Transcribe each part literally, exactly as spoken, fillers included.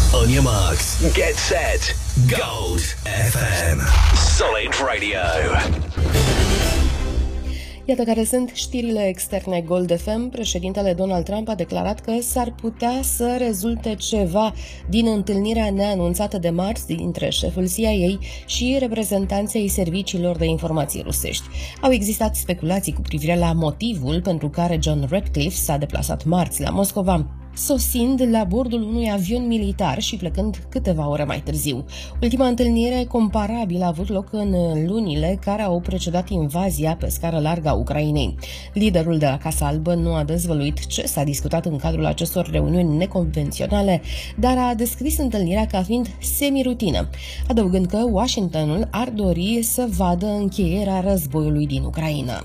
On your marks, get set, Gold F M. Solid Radio. Iată care sunt știrile externe Gold F M. Președintele Donald Trump a declarat că s-ar putea să rezulte ceva din întâlnirea neanunțată de marți dintre șeful C I A și reprezentanții serviciilor de informații rusești. Au existat speculații cu privire la motivul pentru care John Ratcliffe s-a deplasat marți la Moscova, sosind la bordul unui avion militar și plecând câteva ore mai târziu. Ultima întâlnire comparabilă a avut loc în lunile care au precedat invazia pe scară largă a Ucrainei. Liderul de la Casa Albă nu a dezvăluit ce s-a discutat în cadrul acestor reuniuni neconvenționale, dar a descris întâlnirea ca fiind semi-rutină, adăugând că Washingtonul ar dori să vadă încheierea războiului din Ucraina.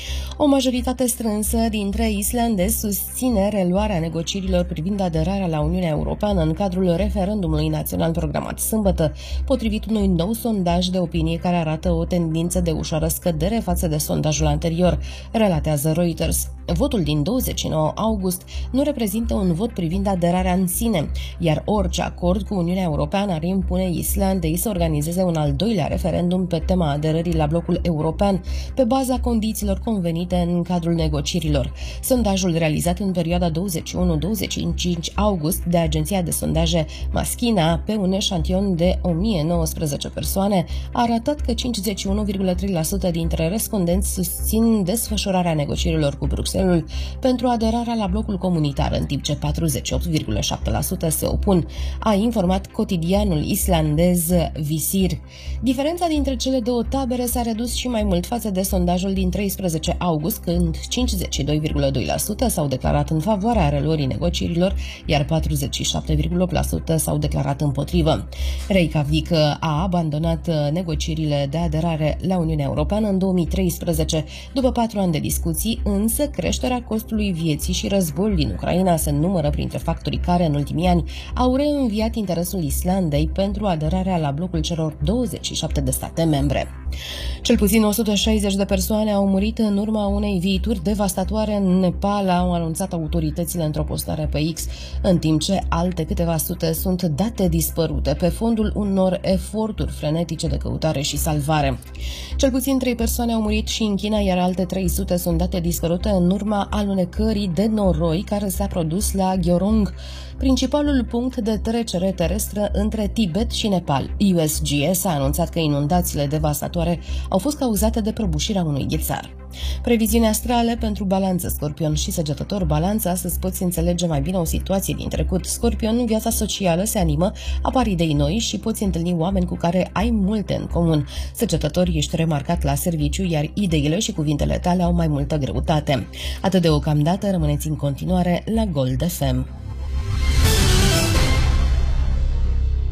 O majoritate strânsă dintre islandezi susține reluarea negocierilor privind aderarea la Uniunea Europeană în cadrul referendumului național programat sâmbătă, potrivit unui nou sondaj de opinie care arată o tendință de ușoară scădere față de sondajul anterior, relatează Reuters. Votul din douăzeci și nouă august nu reprezintă un vot privind aderarea în sine, iar orice acord cu Uniunea Europeană ar impune Islandei să organizeze un al doilea referendum pe tema aderării la blocul european, pe baza condițiilor convenite în cadrul negocierilor. Sondajul realizat în perioada douăzeci și unu douăzeci și cinci august de agenția de sondaje Maskina pe un eșantion de o mie nouăsprezece persoane a arătat că cincizeci și unu virgulă trei la sută dintre respondenți susțin desfășurarea negocierilor cu Bruxelles pentru aderarea la blocul comunitar, în timp ce patruzeci și opt virgulă șapte la sută se opun, a informat cotidianul islandez Visir. Diferența dintre cele două tabere s-a redus și mai mult față de sondajul din treisprezece august, când cincizeci și doi virgulă doi la sută s-au declarat în favoarea reluării negocierilor, iar patruzeci și șapte virgulă opt la sută s-au declarat împotrivă. Reykjavik a abandonat negocierile de aderare la Uniunea Europeană în două mii treisprezece, după patru ani de discuții, însă creșterea costului vieții și războiul din Ucraina se numără printre factorii care în ultimii ani au reînviat interesul Islandei pentru aderarea la blocul celor douăzeci și șapte de state membre. Cel puțin o sută șaizeci de persoane au murit în urma unei viituri devastatoare în Nepal, au anunțat autoritățile într-o postare pe X, în timp ce alte câteva sute sunt date dispărute pe fondul unor eforturi frenetice de căutare și salvare. Cel puțin trei persoane au murit și în China, iar alte trei sute sunt date dispărute în urma alunecării de noroi care s-a produs la Gyeorong, principalul punct de trecere terestră între Tibet și Nepal. U S G S a anunțat că inundațiile devastatoare au fost cauzate de prăbușirea unui ghețar. Previziuni astrale pentru Balanță, Scorpion și Săgetător. Balanță, astăzi poți înțelege mai bine o situație din trecut. Scorpion, viața socială se animă, apar idei noi și poți întâlni oameni cu care ai multe în comun. Săgetător, ești remarcat la serviciu, iar ideile și cuvintele tale au mai multă greutate. Atât deocamdată, rămâneți în continuare la Gold F M.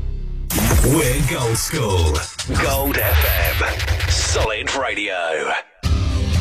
We're Gold School. Gold F M. Solid Radio.